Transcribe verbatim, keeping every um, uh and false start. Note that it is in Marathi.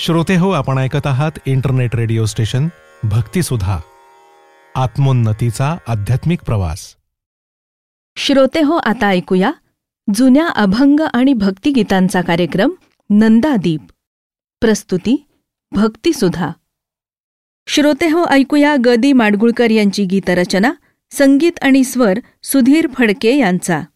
श्रोते हो, आपण ऐकत आहात इंटरनेट रेडिओ स्टेशन भक्तिसुधा, आत्मोन्नतीचा आध्यात्मिक प्रवास. श्रोते हो, आता ऐकूया जुन्या अभंग आणि भक्तिगीतांचा कार्यक्रम नंदादीप. प्रस्तुती भक्तिसुधा. श्रोते हो, ऐकूया ग दी माडगुळकर यांची गीतरचना, संगीत आणि स्वर सुधीर फडके यांचा.